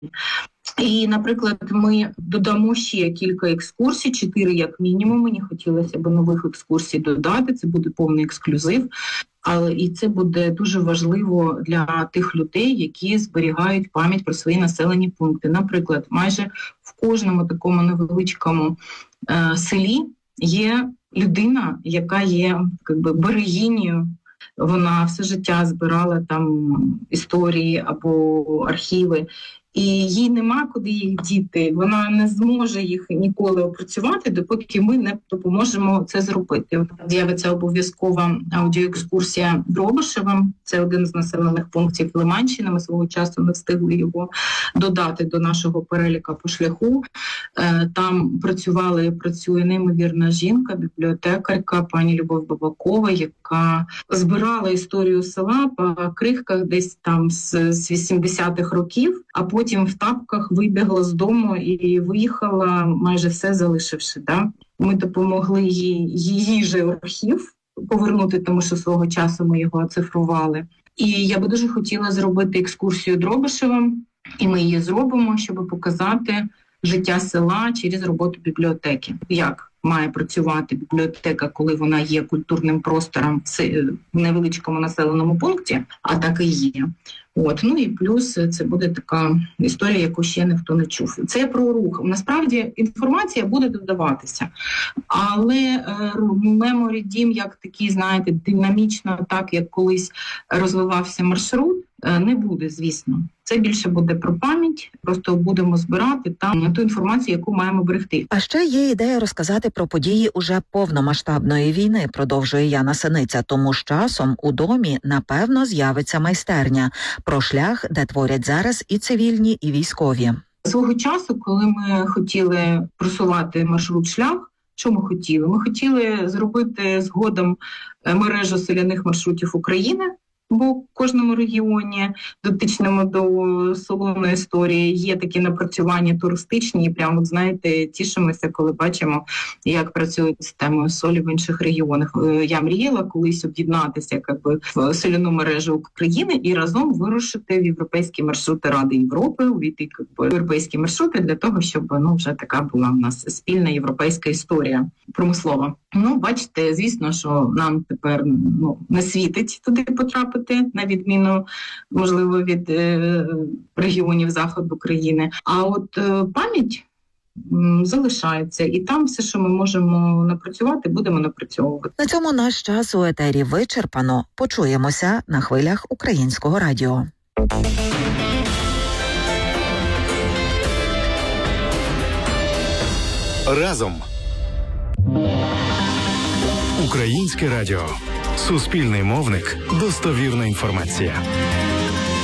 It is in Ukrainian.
І, наприклад, ми додамо ще кілька екскурсій, 4 як мінімум. Мені хотілося б нових екскурсій додати, це буде повний ексклюзив. Але і це буде дуже важливо для тих людей, які зберігають пам'ять про свої населені пункти. Наприклад, майже в кожному такому невеличкому селі є людина, яка є берегинею. Вона все життя збирала там історії або архіви. І їй нема куди їх діти, вона не зможе їх ніколи опрацювати, допоки ми не допоможемо це зробити. От з'явиться обов'язкова аудіоекскурсія Дробишевим, це один з населених пунктів Лиманщини, ми свого часу не встигли його додати до нашого переліка по шляху. Там працювала і працює неймовірна жінка, бібліотекарка, пані Любов Бабакова, яка збирала історію села по крихках десь там з 80-х років, а потім в тапках вибігла з дому і виїхала, майже все залишивши. Да? Ми допомогли її же архів повернути, тому що свого часу ми його оцифрували. І я би дуже хотіла зробити екскурсію Дробишевим, і ми її зробимо, щоб показати життя села через роботу бібліотеки. Як має працювати бібліотека, коли вона є культурним простором в невеличкому населеному пункті, а так і є. Ну і плюс це буде така історія, яку ще ніхто не чув. Це про рух. Насправді інформація буде додаватися, але Memory Dім як такий, знаєте, динамічно, так як колись розвивався маршрут, не буде, звісно. Це більше буде про пам'ять, просто будемо збирати там ту інформацію, яку маємо берегти. А ще є ідея розказати про події уже повномасштабної війни, продовжує Яна Синиця, тому з часом у домі, напевно, з'явиться майстерня про шлях, де творять зараз і цивільні, і військові. Свого часу, коли ми хотіли просувати маршрут шлях, що ми хотіли? Ми хотіли зробити згодом мережу селяних маршрутів України, бо в кожному регіоні, дотичному до солоної історії, є такі напрацювання туристичні, і прямо, знаєте, тішимося, коли бачимо, як працює система солі в інших регіонах. Я мріяла колись об'єднатися в соляну мережу України і разом вирушити в європейські маршрути Ради Європи, увійти в європейські маршрути для того, щоб вже така була в нас спільна європейська історія промислова. Бачите, звісно, що нам тепер не світить туди потрапити, на відміну, можливо, від регіонів заходу країни. А от пам'ять залишається, і там все, що ми можемо напрацювати, будемо напрацьовувати. На цьому наш час у етері вичерпано. Почуємося на хвилях Українського радіо. Разом. Українське радіо. Суспільний мовник. Достовірна інформація.